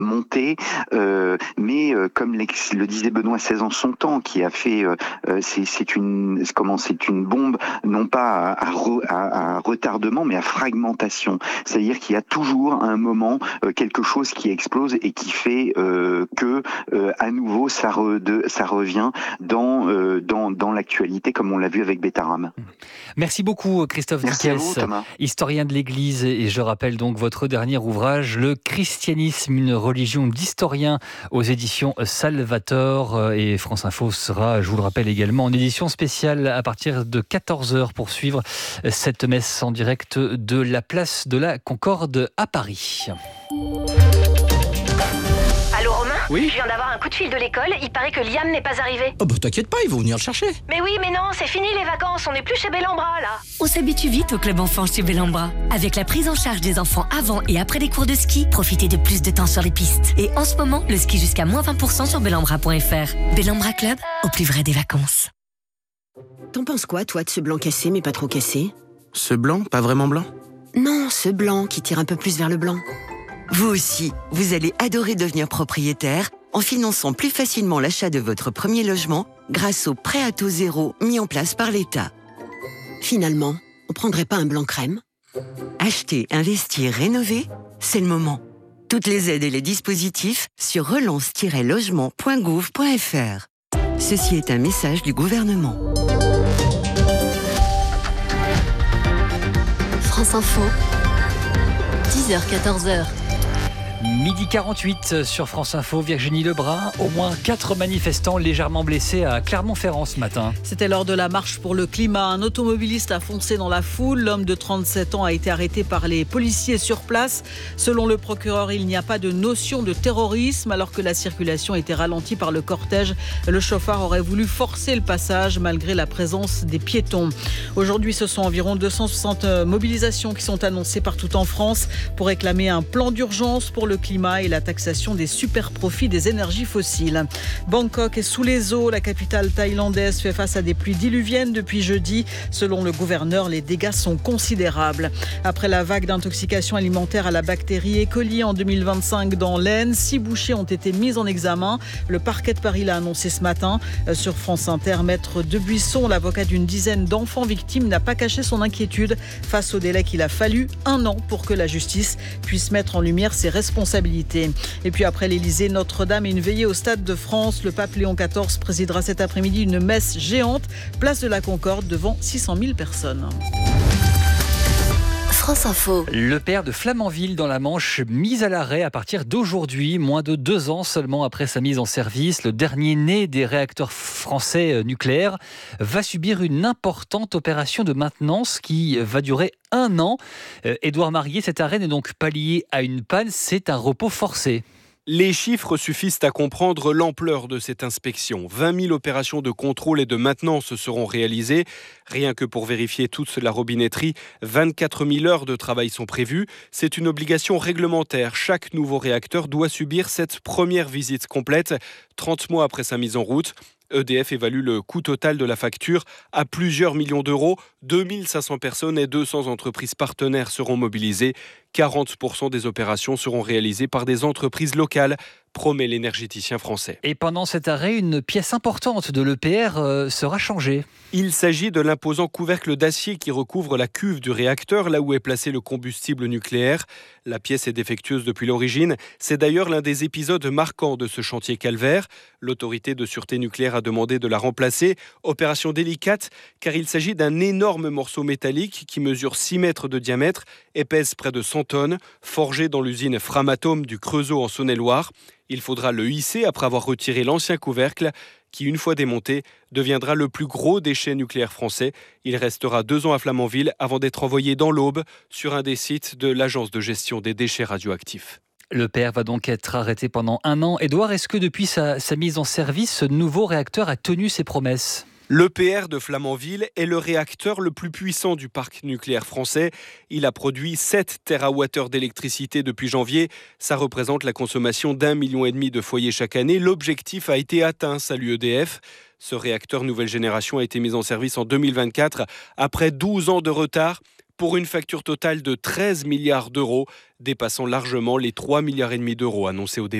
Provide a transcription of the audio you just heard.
monter, mais comme le disait Benoît XVI en son temps, qui a fait, c'est une bombe non pas à retardement, mais à fragmentation. C'est-à-dire qu'il y a toujours à un moment quelque chose qui explose et qui fait que à nouveau ça revient dans l'actualité, comme on l'a vu avec Bétarame. Merci beaucoup Christophe Dickès, historien de l'Église, et je rappelle donc votre dernier ouvrage, Le christianisme, une religion d'historien, aux éditions Salvator, et France Info sera, je vous le rappelle, également en édition spéciale à partir de 14h pour suivre cette messe en direct de la place de la Concorde à Paris. Allô Romain ? Oui ? Je viens d'avoir un coup de fil de l'école, il paraît que Liam n'est pas arrivé. Oh bah t'inquiète pas, ils vont venir le chercher. Mais oui, mais non, c'est fini les vacances, on n'est plus chez Bellambra là. On s'habitue vite au club enfant chez Bellambra. Avec la prise en charge des enfants avant et après les cours de ski, profitez de plus de temps sur les pistes. Et en ce moment, le ski jusqu'à moins 20% sur bellambra.fr. Bellambra Club, au plus vrai des vacances. T'en penses quoi, toi, de ce blanc cassé mais pas trop cassé ? Ce blanc, pas vraiment blanc ? Non, ce blanc qui tire un peu plus vers le blanc. Vous aussi, vous allez adorer devenir propriétaire en finançant plus facilement l'achat de votre premier logement grâce au prêt à taux zéro mis en place par l'État. Finalement, on prendrait pas un blanc crème ? Acheter, investir, rénover, c'est le moment. Toutes les aides et les dispositifs sur relance-logement.gouv.fr. Ceci est un message du gouvernement. France Info, 10h-14h. Midi 48 sur France Info, Virginie Lebrun. Au moins 4 manifestants légèrement blessés à Clermont-Ferrand ce matin. C'était lors de la marche pour le climat. Un automobiliste a foncé dans la foule. L'homme de 37 ans a été arrêté par les policiers sur place. Selon le procureur, il n'y a pas de notion de terrorisme. Alors que la circulation était ralentie par le cortège, le chauffard aurait voulu forcer le passage malgré la présence des piétons. Aujourd'hui, ce sont environ 260 mobilisations qui sont annoncées partout en France pour réclamer un plan d'urgence pour le climat et la taxation des super-profits des énergies fossiles. Bangkok est sous les eaux. La capitale thaïlandaise fait face à des pluies diluviennes depuis jeudi. Selon le gouverneur, les dégâts sont considérables. Après la vague d'intoxication alimentaire à la bactérie E. coli en 2025 dans l'Aisne, 6 bouchers ont été mis en examen. Le parquet de Paris l'a annoncé ce matin. Sur France Inter, Maître Debuisson, l'avocat d'une dizaine d'enfants victimes, n'a pas caché son inquiétude face au délai qu'il a fallu 1 an pour que la justice puisse mettre en lumière ses responsabilités. Et puis après l'Élysée, Notre-Dame et une veillée au Stade de France, le pape Léon XIV présidera cet après-midi une messe géante, place de la Concorde, devant 600 000 personnes. France Info. Le père de Flamanville dans la Manche, mis à l'arrêt à partir d'aujourd'hui, moins de 2 ans seulement après sa mise en service. Le dernier né des réacteurs français nucléaires va subir une importante opération de maintenance qui va durer 1 an. Édouard Marié, cet arrêt n'est donc pas lié à une panne, c'est un repos forcé. Les chiffres suffisent à comprendre l'ampleur de cette inspection. 20 000 opérations de contrôle et de maintenance seront réalisées. Rien que pour vérifier toute la robinetterie, 24 000 heures de travail sont prévues. C'est une obligation réglementaire. Chaque nouveau réacteur doit subir cette première visite complète, 30 mois après sa mise en route. EDF évalue le coût total de la facture à plusieurs millions d'euros. 2500 personnes et 200 entreprises partenaires seront mobilisées. 40% des opérations seront réalisées par des entreprises locales, promet l'énergéticien français. Et pendant cet arrêt, une pièce importante de l'EPR sera changée. Il s'agit de l'imposant couvercle d'acier qui recouvre la cuve du réacteur, là où est placé le combustible nucléaire. La pièce est défectueuse depuis l'origine. C'est d'ailleurs l'un des épisodes marquants de ce chantier calvaire. L'autorité de sûreté nucléaire a demandé de la remplacer. Opération délicate, car il s'agit d'un énorme morceau métallique qui mesure 6 mètres de diamètre et pèse près de 100 tonnes, forgé dans l'usine Framatome du Creusot en Saône-et-Loire. Il faudra le hisser après avoir retiré l'ancien couvercle qui, une fois démonté, deviendra le plus gros déchet nucléaire français. Il restera 2 ans à Flamanville avant d'être envoyé dans l'Aube sur un des sites de l'Agence de gestion des déchets radioactifs. Le père va donc être arrêté pendant 1 an. Édouard, est-ce que depuis sa mise en service, ce nouveau réacteur a tenu ses promesses ? L'EPR de Flamanville est le réacteur le plus puissant du parc nucléaire français. Il a produit 7 TWh d'électricité depuis janvier. Ça représente la consommation d'1,5 million de foyers chaque année. L'objectif a été atteint, salue EDF. Ce réacteur nouvelle génération a été mis en service en 2024 après 12 ans de retard. pour une facture totale de 13 milliards d'euros, dépassant largement les 3,5 milliards d'euros annoncés au départ.